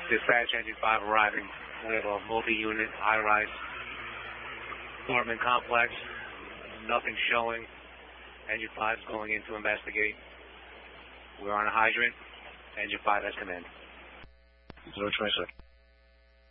Dispatch, Engine 5 arriving. We have a multi-unit, high-rise apartment complex. Nothing showing. Engine 5 is going in to investigate. We're on a hydrant. Engine 5 has command. 026.